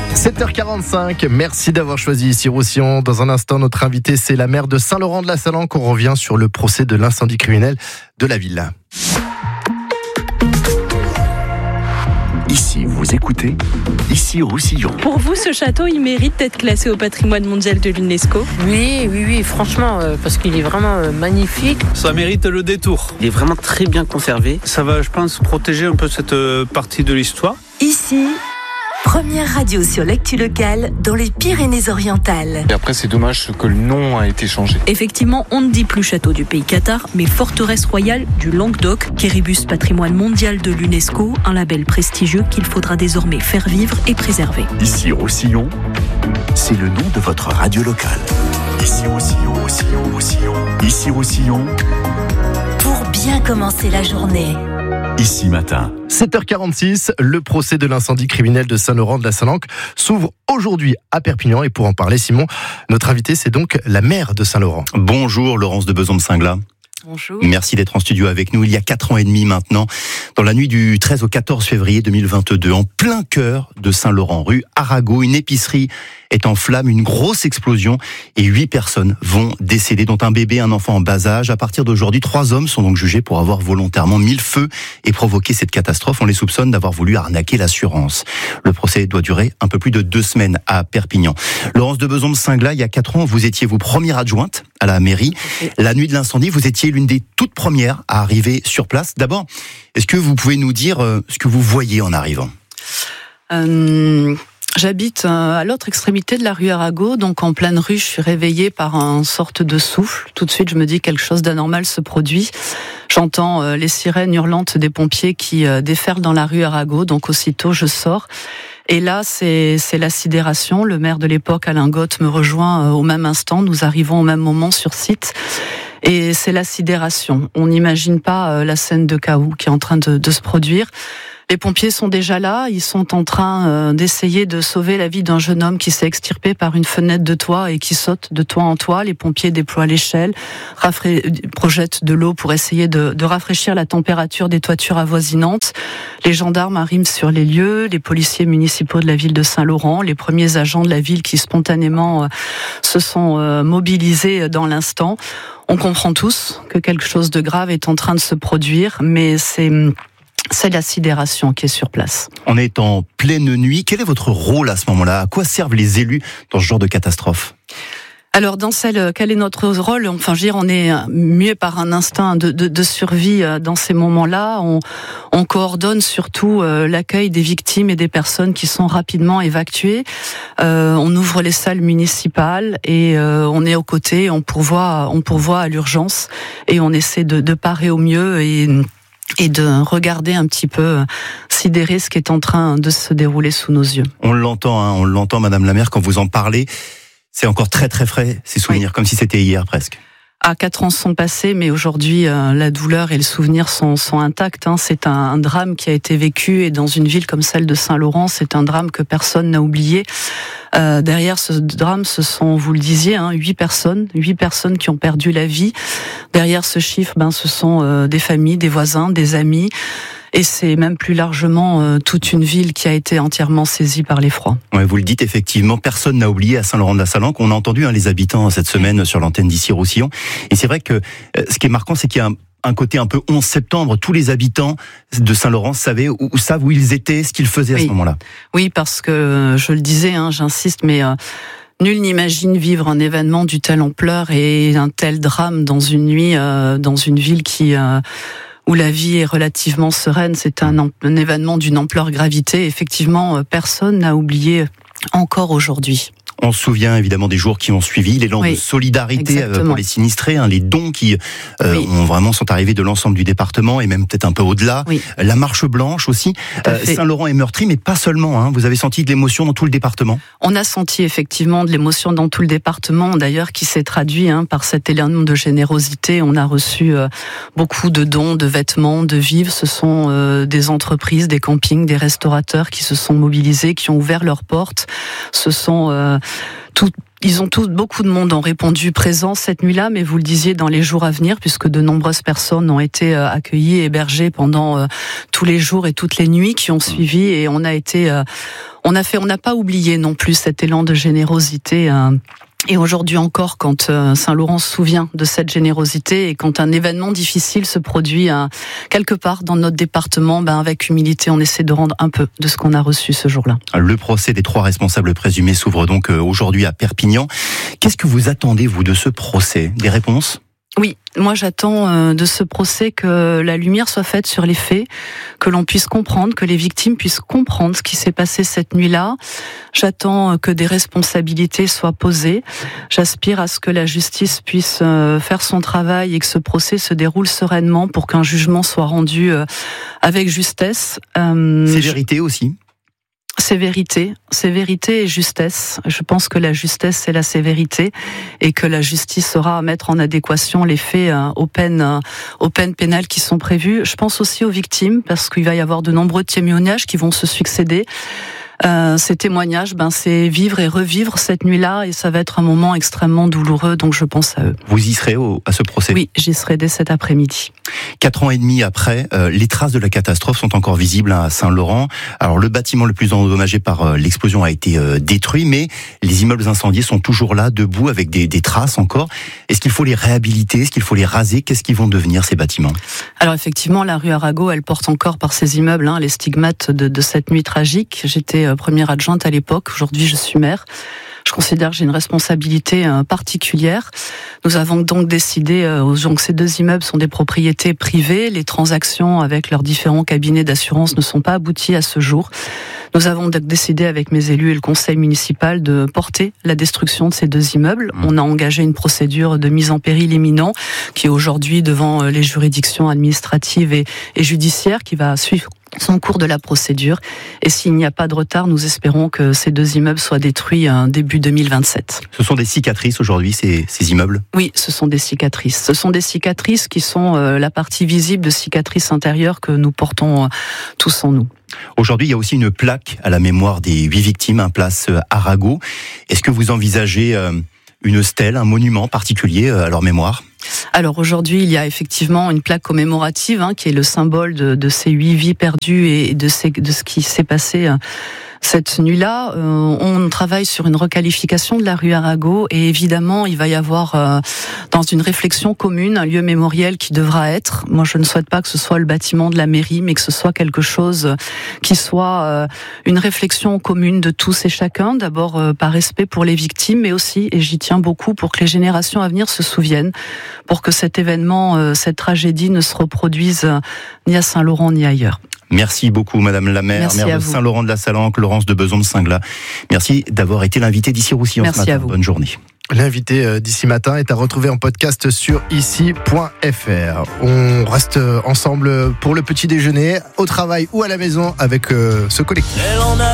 7h45, merci d'avoir choisi Ici Roussillon. Dans un instant, notre invité, c'est la maire de Saint-Laurent-de-la-Salanque. On revient sur le procès de l'incendie criminel de la ville. Ici, vous écoutez Ici Roussillon. Pour vous, ce château, il mérite d'être classé au patrimoine mondial de l'UNESCO ? Oui, franchement, parce qu'il est vraiment magnifique. Ça mérite le détour. Il est vraiment très bien conservé. Ça va, je pense, protéger un peu cette partie de l'histoire. Ici, première radio sur l'actu locale dans les Pyrénées-Orientales. Et après, c'est dommage que le nom a été changé. Effectivement, on ne dit plus château du pays Qatar, mais forteresse royale du Languedoc, Quéribus patrimoine mondial de l'UNESCO, un label prestigieux qu'il faudra désormais faire vivre et préserver. Ici Roussillon, c'est le nom de votre radio locale. Ici Roussillon, Roussillon, Roussillon. Ici Roussillon. Pour bien commencer la journée. Ici matin. 7h46, le procès de l'incendie criminel de Saint-Laurent-de-la-Salanque s'ouvre aujourd'hui à Perpignan. Et pour en parler, Simon, notre invité, c'est donc la maire de Saint-Laurent. Bonjour Laurence de Beson de Cinglas. Bonjour. Merci d'être en studio avec nous. Il y a 4 ans et demi maintenant, dans la nuit du 13 au 14 février 2022, en plein cœur de Saint-Laurent, rue Arago, une épicerie est en flammes, une grosse explosion et 8 personnes vont décéder, dont un bébé, un enfant en bas âge. À partir d'aujourd'hui, 3 hommes sont donc jugés pour avoir volontairement mis le feu et provoqué cette catastrophe. On les soupçonne d'avoir voulu arnaquer l'assurance. Le procès doit durer un peu plus de 2 semaines à Perpignan. Laurence de Beson de Cinglas, il y a 4 ans, vous étiez première adjointe à la mairie. La nuit de l'incendie, vous étiez l'une des toutes premières à arriver sur place. D'abord, est-ce que vous pouvez nous dire ce que vous voyez en arrivant ? J'habite à l'autre extrémité de la rue Arago, donc en pleine rue, je suis réveillée par une sorte de souffle. Tout de suite, je me dis quelque chose d'anormal se produit. J'entends les sirènes hurlantes des pompiers qui déferlent dans la rue Arago, donc aussitôt je sors. Et là, c'est la sidération. Le maire de l'époque, Alain Gotte, me rejoint au même instant. Nous arrivons au même moment sur site. Et c'est la sidération. On n'imagine pas la scène de chaos qui est en train de se produire. Les pompiers sont déjà là, ils sont en train d'essayer de sauver la vie d'un jeune homme qui s'est extirpé par une fenêtre de toit et qui saute de toit en toit. Les pompiers déploient l'échelle, projettent de l'eau pour essayer de rafraîchir la température des toitures avoisinantes. Les gendarmes arrivent sur les lieux, les policiers municipaux de la ville de Saint-Laurent, les premiers agents de la ville qui spontanément se sont mobilisés dans l'instant. On comprend tous que quelque chose de grave est en train de se produire, mais c'est la sidération qui est sur place. On est en pleine nuit. Quel est votre rôle à ce moment-là ? À quoi servent les élus dans ce genre de catastrophe ? Alors, quel est notre rôle ? Enfin, je veux dire, on est muet par un instinct de survie dans ces moments-là. On coordonne surtout l'accueil des victimes et des personnes qui sont rapidement évacuées. On ouvre les salles municipales et on est aux côtés, on pourvoit à l'urgence et on essaie de parer au mieux et de regarder un petit peu, sidérer ce qui est en train de se dérouler sous nos yeux. On l'entend, Madame la maire, quand vous en parlez. C'est encore très très frais, ces souvenirs, oui. Comme si c'était hier presque. 4 ans sont passés, mais aujourd'hui, la douleur et le souvenir sont intacts. C'est un drame qui a été vécu, et dans une ville comme celle de Saint-Laurent, c'est un drame que personne n'a oublié. Derrière ce drame, ce sont, vous le disiez, 8 personnes qui ont perdu la vie. Derrière ce chiffre, ce sont des familles, des voisins, des amis. Et c'est même plus largement toute une ville qui a été entièrement saisie par l'effroi. Ouais, vous le dites effectivement, personne n'a oublié à Saint-Laurent-de-la-Salanque. On a entendu les habitants cette semaine sur l'antenne d'Ici Roussillon. Et c'est vrai que ce qui est marquant, c'est qu'il y a un côté un peu 11 septembre. Tous les habitants de Saint-Laurent savent où ils étaient, ce qu'ils faisaient à ce moment-là. Oui, parce que je le disais, j'insiste, mais nul n'imagine vivre un événement d'une telle ampleur et un tel drame dans une nuit, dans une ville où la vie est relativement sereine. C'est un événement d'une ampleur gravité. Effectivement, personne n'a oublié encore aujourd'hui. On se souvient évidemment des jours qui ont suivi, l'élan de solidarité pour les sinistrés, les dons qui ont vraiment sont arrivés de l'ensemble du département et même peut-être un peu au-delà. Oui. La marche blanche aussi. Saint-Laurent est meurtri, mais pas seulement. Vous avez senti de l'émotion dans tout le département ? On a senti effectivement de l'émotion dans tout le département, d'ailleurs, qui s'est traduit par cet élan de générosité. On a reçu beaucoup de dons, de vêtements, de vivres. Ce sont des entreprises, des campings, des restaurateurs qui se sont mobilisés, qui ont ouvert leurs portes. Ce sont Beaucoup de monde ont répondu présent cette nuit-là, mais vous le disiez, dans les jours à venir, puisque de nombreuses personnes ont été accueillies et hébergées pendant tous les jours et toutes les nuits qui ont suivi, et on n'a pas oublié non plus cet élan de générosité. Et aujourd'hui encore, quand Saint-Laurent se souvient de cette générosité et quand un événement difficile se produit quelque part dans notre département, avec humilité, on essaie de rendre un peu de ce qu'on a reçu ce jour-là. Le procès des 3 responsables présumés s'ouvre donc aujourd'hui à Perpignan. Qu'est-ce que vous attendez, vous, de ce procès ? Des réponses ? Oui, moi j'attends de ce procès que la lumière soit faite sur les faits, que l'on puisse comprendre, que les victimes puissent comprendre ce qui s'est passé cette nuit-là. J'attends que des responsabilités soient posées. J'aspire à ce que la justice puisse faire son travail et que ce procès se déroule sereinement pour qu'un jugement soit rendu avec justesse. Sévérité aussi ? Sévérité et justesse. Je pense que la justesse, c'est la sévérité et que la justice aura à mettre en adéquation les faits aux peines pénales qui sont prévues. Je pense aussi aux victimes parce qu'il va y avoir de nombreux témoignages qui vont se succéder. Ces témoignages, c'est vivre et revivre cette nuit-là et ça va être un moment extrêmement douloureux, donc je pense à eux. Vous y serez à ce procès ? Oui, j'y serai dès cet après-midi. 4 ans et demi après, les traces de la catastrophe sont encore visibles à Saint-Laurent. Alors le bâtiment le plus endommagé par l'explosion a été détruit, mais les immeubles incendiés sont toujours là, debout, avec des traces encore. Est-ce qu'il faut les réhabiliter ? Est-ce qu'il faut les raser ? Qu'est-ce qu'ils vont devenir, ces bâtiments ? Alors effectivement, la rue Arago, elle porte encore par ces immeubles les stigmates de cette nuit tragique. J'étais première adjointe à l'époque, aujourd'hui je suis maire. Je considère que j'ai une responsabilité particulière. Nous avons donc décidé, donc ces 2 immeubles sont des propriétés privées. Les transactions avec leurs différents cabinets d'assurance ne sont pas abouties à ce jour. Nous avons donc décidé avec mes élus et le conseil municipal de porter la destruction de ces 2 immeubles. On a engagé une procédure de mise en péril imminent qui est aujourd'hui devant les juridictions administratives et judiciaires qui va suivre son cours de la procédure. Et s'il n'y a pas de retard, nous espérons que ces 2 immeubles soient détruits début 2027. Ce sont des cicatrices aujourd'hui, ces immeubles ? Oui, ce sont des cicatrices. Ce sont des cicatrices qui sont la partie visible de cicatrices intérieures que nous portons tous en nous. Aujourd'hui, il y a aussi une plaque à la mémoire des 8 victimes, place Arago. Est-ce que vous envisagez une stèle, un monument particulier à leur mémoire ? Alors aujourd'hui, il y a effectivement une plaque commémorative qui est le symbole de ces 8 vies perdues et de ce qui s'est passé cette nuit-là. On travaille sur une requalification de la rue Arago et évidemment, il va y avoir dans une réflexion commune un lieu mémoriel qui devra être. Moi, je ne souhaite pas que ce soit le bâtiment de la mairie, mais que ce soit quelque chose qui soit une réflexion commune de tous et chacun. D'abord par respect pour les victimes, mais aussi, et j'y tiens beaucoup, pour que les générations à venir se souviennent, pour que cet événement, cette tragédie ne se reproduise ni à Saint-Laurent ni ailleurs. Merci beaucoup, Madame la maire, maire de Saint-Laurent de la Salanque, Laurence de Besançon-Cinglas. Merci d'avoir été l'invitée d'Ici Roussillon ce matin. Bonne journée. L'invité d'ici matin est à retrouver en podcast sur ici.fr. On reste ensemble pour le petit déjeuner, au travail ou à la maison avec ce collectif.